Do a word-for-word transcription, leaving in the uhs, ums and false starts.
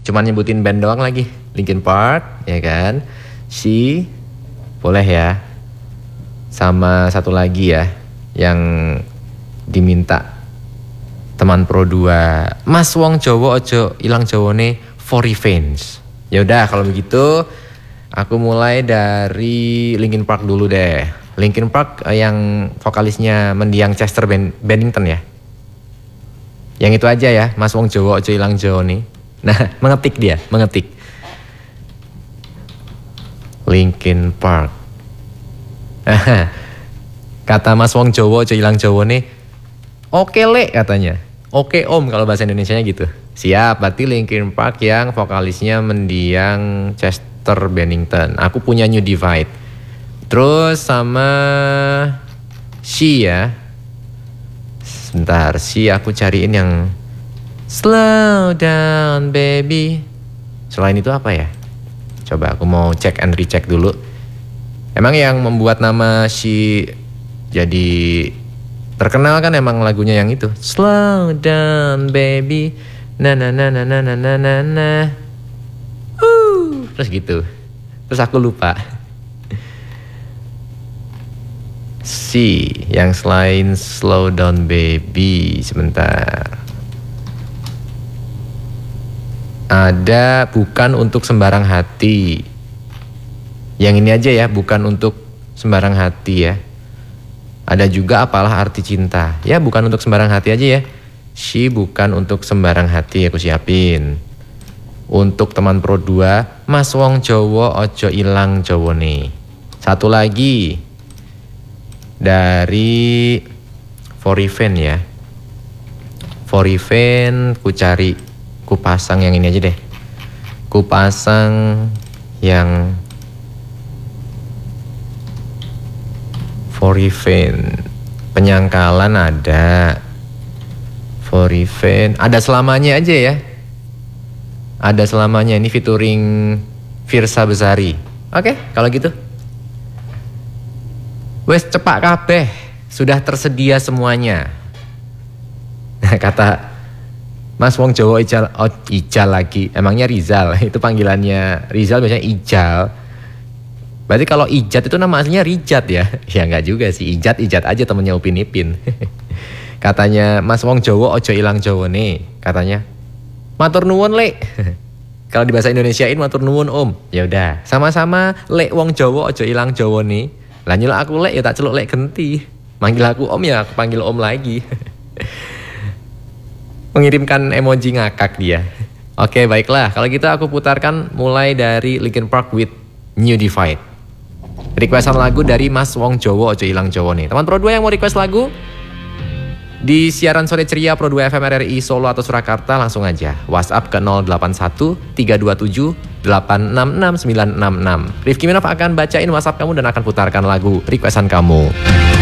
cuman nyebutin band doang lagi. Linkin Park, ya kan? She, boleh ya. Sama satu lagi ya, yang diminta teman Pro dua. Mas wong Jawa ojo ilang jawane for revenge. Ya udah kalau begitu, aku mulai dari Linkin Park dulu deh. Linkin Park yang vokalisnya mendiang Chester Bennington ya. Yang itu aja ya, Mas wong Jawa ojo ilang jawane. Nah, mengetik dia, mengetik. Linkin Park. Kata Mas wong Jawa ojo ilang jawane, oke le katanya. Oke om kalau bahasa Indonesianya gitu. Siap, berarti Linkin Park yang vokalisnya mendiang Chester Bennington. Aku punya New Divide. Terus sama She ya. Sebentar, She aku cariin yang Slow down baby. Selain itu apa ya? Coba aku mau cek and recheck dulu. Emang yang membuat nama She jadi terkenal kan emang lagunya yang itu. Slow down baby. Na na na na na na na na na. Uh, terus gitu. Terus aku lupa. She yang selain Slow down baby. Sebentar. Ada bukan untuk sembarang hati. Yang ini aja ya, bukan untuk sembarang hati ya. Ada juga apalah arti cinta. Ya bukan untuk sembarang hati aja ya. She bukan untuk sembarang hati, aku siapin. Untuk teman Pro dua, Mas wong Jawa ojo ilang jawane. Satu lagi dari For Revenge ya. For Revenge ku cari, ku pasang yang ini aja deh. Ku pasang yang For Revenge. Penyangkalan ada. For Revenge. Ada selamanya aja ya. Ada selamanya. Ini featuring Firsa Besari. Oke, kalau gitu. Wes cepak kabeh. Sudah tersedia semuanya. Kata Mas wong Jawa ijal, oh, ijal lagi. Emangnya Rizal? Itu panggilannya Rizal biasanya Ijal. Berarti kalau Ijat itu nama aslinya Rijat ya? Ya enggak juga sih. Ijat, Ijat aja temennya Upin Ipin. Katanya Mas wong Jawa ojo ilang jawane. Katanya matur nuwun le. Kalau di bahasa Indonesiain matur nuwun om. Ya udah, sama-sama le wong Jawa ojo ilang jawane. Lah nyeluk aku le ya tak celuk le genti. Manggil aku om ya aku panggil om lagi. Mengirimkan emoji ngakak dia. Oke baiklah, kalau gitu aku putarkan mulai dari Linkin Park with New Divide. Requestan lagu dari Mas wong Jawa ojo ilang jawane. Teman Pro dua yang mau request lagu di siaran sore ceria Pro dua F M R R I Solo atau Surakarta, langsung aja WhatsApp ke nol delapan satu tiga dua tujuh delapan enam enam sembilan enam enam. Rifki Minov akan bacain WhatsApp kamu dan akan putarkan lagu requestan kamu.